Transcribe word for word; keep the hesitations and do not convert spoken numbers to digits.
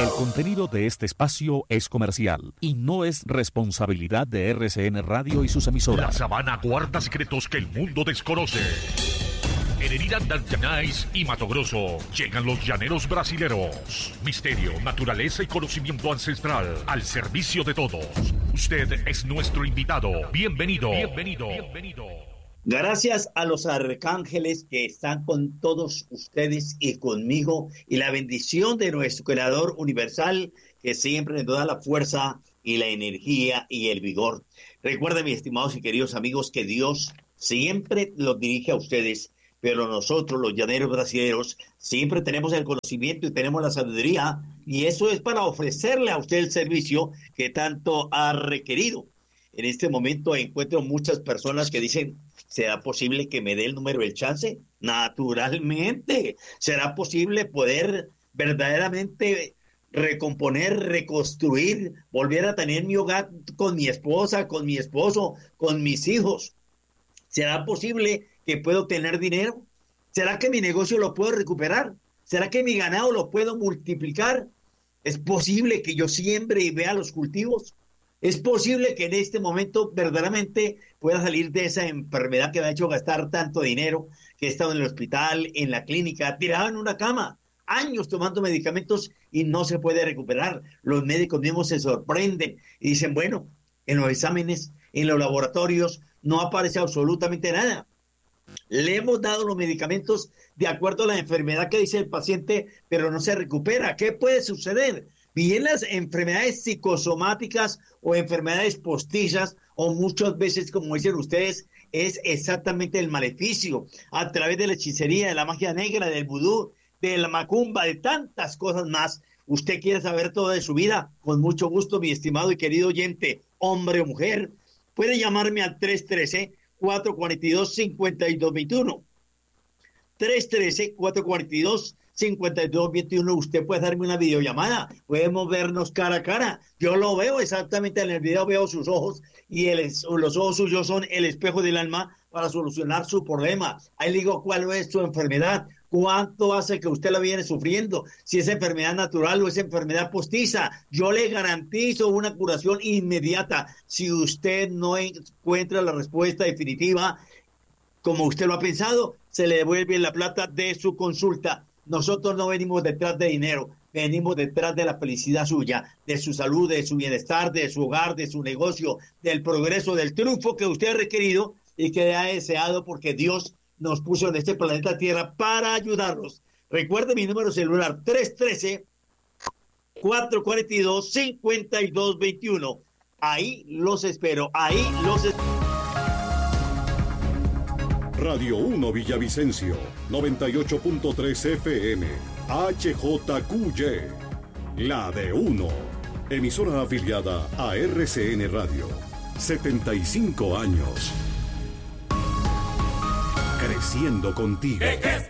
El contenido de este espacio es comercial y no es responsabilidad de R C N Radio y sus emisoras. La sabana guarda secretos que el mundo desconoce. En Iridandantanais y Mato Grosso llegan los llaneros brasileros. Misterio, naturaleza y conocimiento ancestral al servicio de todos. Usted es nuestro invitado. Bienvenido. Bienvenido. Bienvenido. Gracias a los arcángeles que están con todos ustedes y conmigo, y la bendición de nuestro Creador universal que siempre nos da la fuerza y la energía y el vigor. Recuerden, mis estimados y queridos amigos, que Dios siempre los dirige a ustedes, pero nosotros, los llaneros brasileños, siempre tenemos el conocimiento y tenemos la sabiduría, y eso es para ofrecerle a usted el servicio que tanto ha requerido. En este momento encuentro muchas personas que dicen: ¿será posible que me dé el número del chance? Naturalmente. ¿Será posible poder verdaderamente recomponer, reconstruir, volver a tener mi hogar con mi esposa, con mi esposo, con mis hijos? ¿Será posible que puedo tener dinero? ¿Será que mi negocio lo puedo recuperar? ¿Será que mi ganado lo puedo multiplicar? ¿Es posible que yo siembre y vea los cultivos? ¿Es posible que en este momento verdaderamente pueda salir de esa enfermedad que me ha hecho gastar tanto dinero, que he estado en el hospital, en la clínica, tirado en una cama, años tomando medicamentos y no se puede recuperar? Los médicos mismos se sorprenden y dicen: bueno, en los exámenes, en los laboratorios, no aparece absolutamente nada. Le hemos dado los medicamentos de acuerdo a la enfermedad que dice el paciente, pero no se recupera. ¿Qué puede suceder? Bien, las enfermedades psicosomáticas o enfermedades postizas, o muchas veces, como dicen ustedes, es exactamente el maleficio a través de la hechicería, de la magia negra, del vudú, de la macumba, de tantas cosas más. ¿Usted quiere saber todo de su vida? Con mucho gusto, mi estimado y querido oyente, hombre o mujer, puede llamarme al tres uno tres, cuatro cuatro dos, cinco dos dos uno. tres uno tres, cuatro cuatro dos, cinco dos dos uno. Usted puede darme una videollamada, podemos vernos cara a cara. Yo lo veo exactamente en el video, veo sus ojos, y el, los ojos suyos son el espejo del alma para solucionar su problema. Ahí le digo cuál es su enfermedad, cuánto hace que usted la viene sufriendo, si es enfermedad natural o es enfermedad postiza. Yo le garantizo una curación inmediata. Si usted no encuentra la respuesta definitiva como usted lo ha pensado, se le devuelve la plata de su consulta. Nosotros no venimos detrás de dinero, venimos detrás de la felicidad suya, de su salud, de su bienestar, de su hogar, de su negocio, del progreso, del triunfo que usted ha requerido y que ha deseado, porque Dios nos puso en este planeta Tierra para ayudarnos. Recuerde mi número celular: tres uno tres, cuatro cuatro dos, cinco dos dos uno. Ahí los espero, ahí los espero. Radio uno Villavicencio, noventa y ocho punto tres F M, H J Q Y, la de uno, emisora afiliada a R C N Radio, setenta y cinco años, creciendo contigo. ¿Qué, qué?